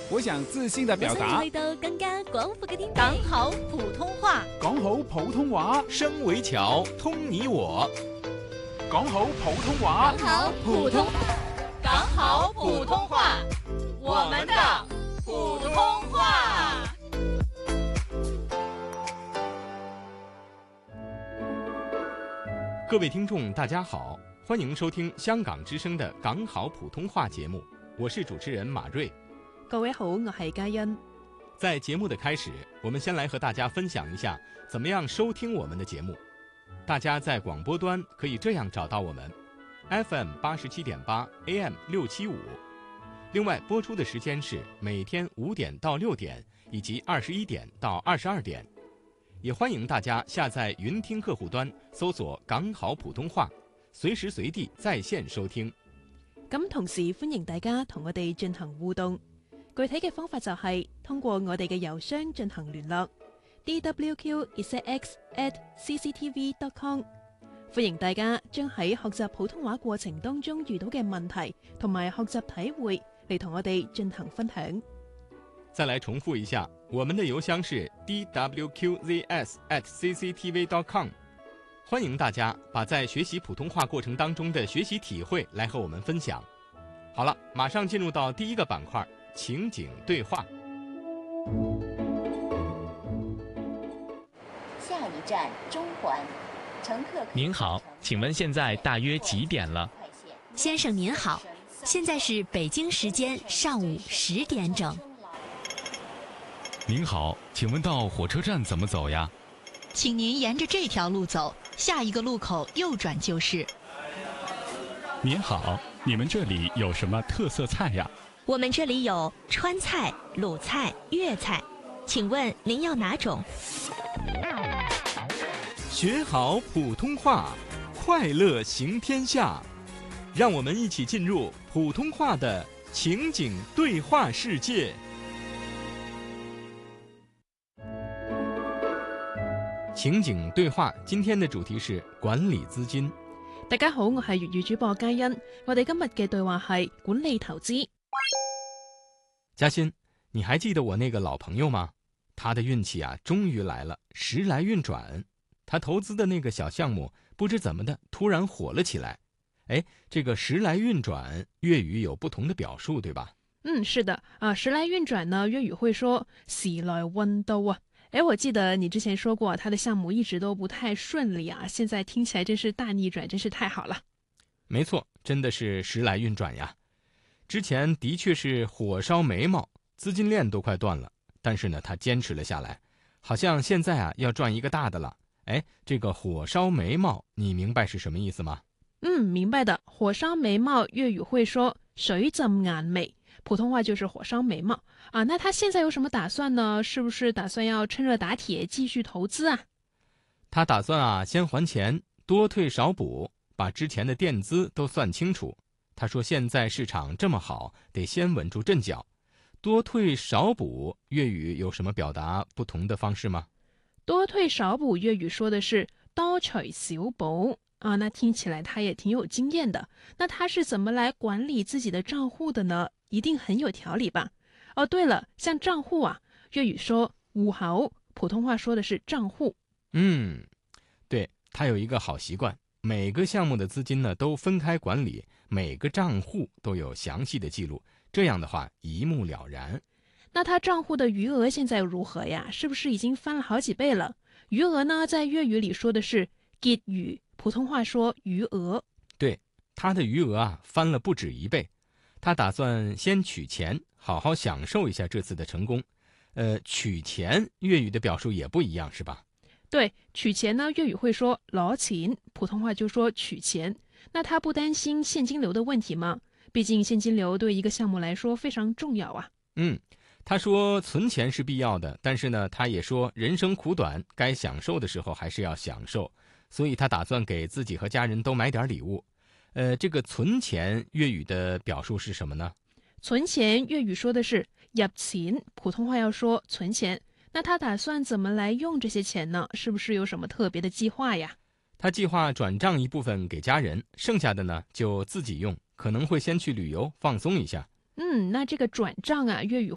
我想自信地表達。 去到更加廣闊嘅天地， 講好普通話， 講好普通話， 聲為橋，通你我。 講好普通話， 講好普通， 講好普通話，我們的普通話。 各位聽眾大家好，歡迎收聽香港之聲的講好普通話節目，我是主持人馬瑞。 各位好，我係嘉欣。 在節目的開始，我們先來和大家分享一下怎麼樣收聽我們的節目。大家在廣播端可以這樣找到我們 FM 87.8 AM 675，另外播出的時間是每天5點到6點以及21點到22點。也歡迎大家下載雲聽客戶端搜索港好普通話，隨時隨地在線收聽。 咁同時歡迎大家同我哋進行互動，具體嘅方法就係通過我哋嘅郵箱進行聯絡 dwq@cctv.com。 歡迎大家將喺學習普通話過程當中遇到嘅問題同埋學習體會嚟同我哋進行分享。 再來重複一下，我們的郵箱是 dwqzs@cctv.com。 歡迎大家把在學習普通話過程當中的學習體會來和我們分享。好了，馬上進入到第一個板塊，情景對話。 下一站中環，乘客。 您好，請問現在大約幾點了？ 先生您好，現在是北京時間上午10點整。 您好，請問到火車站怎麼走呀？ 請您沿着這條路走，下一個路口右轉就是。 您好，你們這裡有什麼特色菜呀？ 我們這裡有川菜、魯菜、粵菜，請問您要哪種？ 學好普通話，快樂行天下。讓我們一起進入普通話的情景對話世界。情景對話，今天的主題是管理資金。 大家好，我係粵語主播嘉欣。我哋今日嘅對話係管理投資。 嘉欣，你還記得我那個老朋友嗎？他的運氣啊，終於來了，時來運轉。他投資的那個小項目，不知怎麼的，突然火了起來。哎，這個時來運轉，粵語有不同的表述，對吧？ 是的啊，時來運轉呢，粵語會說時來運到啊。哎，我記得你之前說過，他的項目一直都不太順利啊，現在聽起來真是大逆轉，真是太好了。 沒錯，真的是時來運轉呀。之前的確是火燒眉毛，資金鏈都快斷了，但是呢，他堅持了下來，好像現在啊要賺一個大的了。哎，這個火燒眉毛，你明白是什麼意思嗎？ 明白的。火燒眉毛，粵語會說水浸眼眉，普通話就是火燒眉毛啊。那他現在有什麼打算呢？是不是打算要趁熱打鐵繼續投資啊？ 他打算啊先還錢，多退少補，把之前的墊資都算清楚。他說現在市場這麼好，得先穩住陣腳。多退少補，粵語有什麼表達不同的方式嗎？ 多退少補，粵語說的是多除少補啊。那聽起來他也挺有經驗的。那他是怎麼來管理自己的賬戶的呢？一定很有條理吧？哦，對了，像賬戶啊，粵語說戶口，普通話說的是賬戶。 對，他有一個好習慣，每個項目的資金呢都分開管理，每個賬戶都有詳細的記錄，這樣的話一目了然。 那他賬戶的餘額現在如何呀？是不是已經翻了好幾倍了？餘額呢，在粵語裡說的是結餘，普通話說餘額。對， 他的餘額啊翻了不止1倍。他打算先取錢，好好享受一下這次的成功。取錢粵語的表述也不一樣，是吧？ 對，取錢呢，粵語會說攞錢，普通話就說取錢。那他不擔心現金流的問題嗎？畢竟現金流對一個項目來說非常重要啊。 他說存錢是必要的，但是呢，他也說人生苦短，該享受的時候還是要享受，所以他打算給自己和家人都買點禮物。這個存錢粵語的表述是什麼呢？ 存錢粵語說的是入錢，普通話要說存錢。那他打算怎麼來用這些錢呢？是不是有什麼特別的計劃呀？ 他計劃轉賬一部分給家人，剩下的呢就自己用，可能會先去旅遊放鬆一下。 那這個轉賬啊，粵語